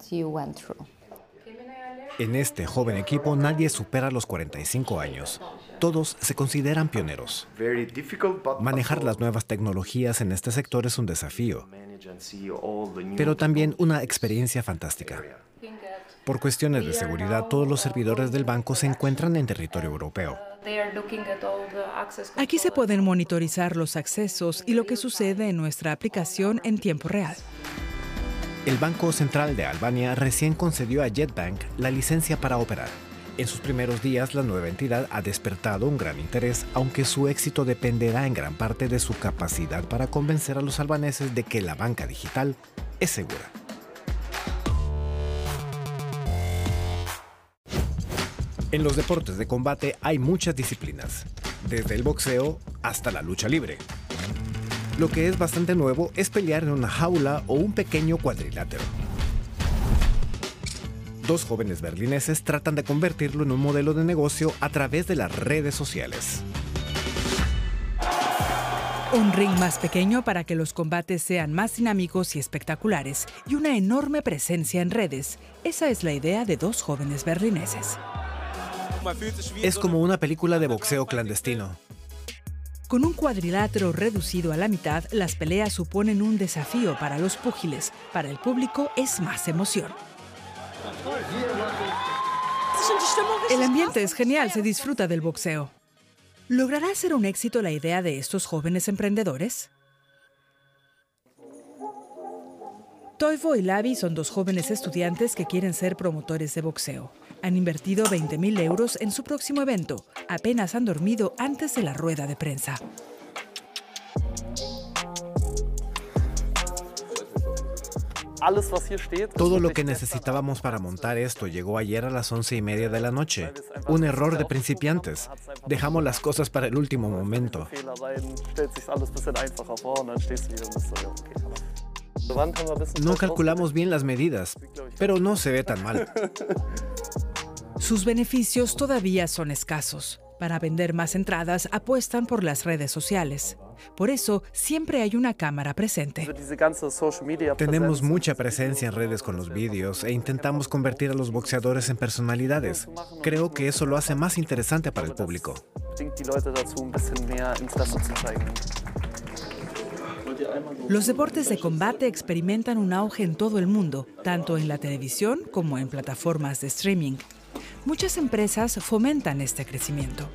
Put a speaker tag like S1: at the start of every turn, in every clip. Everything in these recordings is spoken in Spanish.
S1: you went through.
S2: En este joven equipo nadie supera los 45 años. Todos se consideran pioneros. Manejar las nuevas tecnologías en este sector es un desafío, pero también una experiencia fantástica. Por cuestiones de seguridad, todos los servidores del banco se encuentran en territorio europeo.
S3: Aquí se pueden monitorizar los accesos y lo que sucede en nuestra aplicación en tiempo real.
S2: El Banco Central de Albania recién concedió a JetBank la licencia para operar. En sus primeros días, la nueva entidad ha despertado un gran interés, aunque su éxito dependerá en gran parte de su capacidad para convencer a los albaneses de que la banca digital es segura. En los deportes de combate hay muchas disciplinas, desde el boxeo hasta la lucha libre. Lo que es bastante nuevo es pelear en una jaula o un pequeño cuadrilátero. Dos jóvenes berlineses tratan de convertirlo en un modelo de negocio a través de las redes sociales.
S3: Un ring más pequeño para que los combates sean más dinámicos y espectaculares, y una enorme presencia en redes. Esa es la idea de dos jóvenes berlineses.
S2: Es como una película de boxeo clandestino.
S3: Con un cuadrilátero reducido a la mitad, las peleas suponen un desafío para los púgiles. Para el público es más emoción. El ambiente es genial, se disfruta del boxeo. ¿Logrará ser un éxito la idea de estos jóvenes emprendedores? Toivo y Lavi son dos jóvenes estudiantes que quieren ser promotores de boxeo. Han invertido 20.000 euros en su próximo evento. Apenas han dormido antes de la rueda de prensa.
S2: Todo lo que necesitábamos para montar esto llegó ayer a las 11:30 de la noche. Un error de principiantes. Dejamos las cosas para el último momento. No calculamos bien las medidas, pero no se ve tan mal.
S3: Sus beneficios todavía son escasos. Para vender más entradas, apuestan por las redes sociales. Por eso, siempre hay una cámara presente.
S2: Tenemos mucha presencia en redes con los vídeos e intentamos convertir a los boxeadores en personalidades. Creo que eso lo hace más interesante para el público.
S3: Los deportes de combate experimentan un auge en todo el mundo, tanto en la televisión como en plataformas de streaming. Muchas empresas fomentan este crecimiento.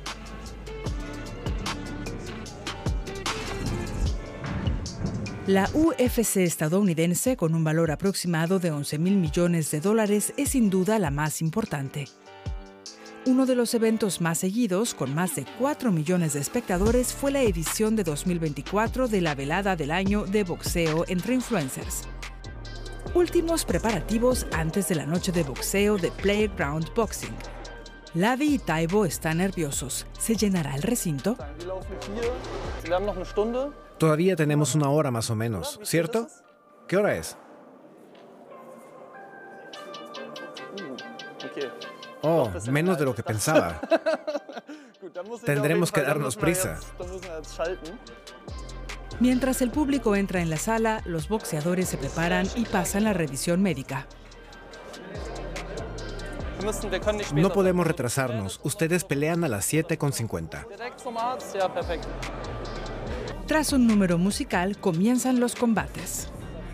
S3: La UFC estadounidense, con un valor aproximado de 11.000 millones de dólares, es sin duda la más importante. Uno de los eventos más seguidos, con más de 4 millones de espectadores, fue la edición de 2024 de la velada del año de boxeo entre influencers. Últimos preparativos antes de la noche de boxeo de Playground Boxing. Lavi y Taivo están nerviosos. ¿Se llenará el recinto?
S2: Todavía tenemos una hora más o menos, ¿cierto? ¿Qué hora es? Oh, menos de lo que pensaba. Tendremos que darnos prisa.
S3: Mientras el público entra en la sala, los boxeadores se preparan y pasan la revisión médica.
S2: No podemos retrasarnos. Ustedes pelean a las 7:50.
S3: Tras un número musical, comienzan los combates.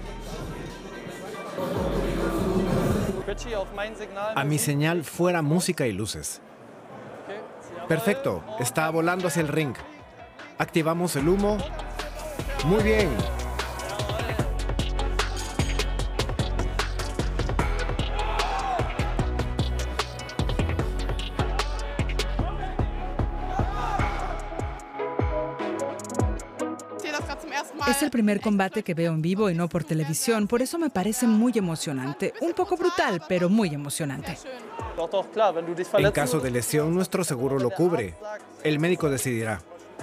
S2: A mi señal, fuera música y luces. Perfecto, está volando hacia el ring. Activamos el humo. Muy bien.
S3: Es el primer combate que veo en vivo y no por televisión, por eso me parece muy emocionante. Un poco brutal, pero muy emocionante.
S2: En caso de lesión, nuestro seguro lo cubre. El médico decidirá.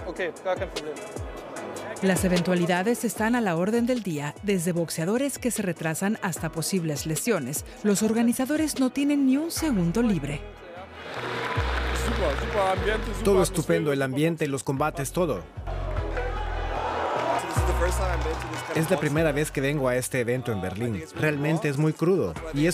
S3: Las eventualidades están a la orden del día, desde boxeadores que se retrasan hasta posibles lesiones. Los organizadores no tienen ni un segundo libre.
S2: Todo estupendo, el ambiente, los combates, todo. Es la primera vez que vengo a este evento en Berlín. Realmente es muy crudo y es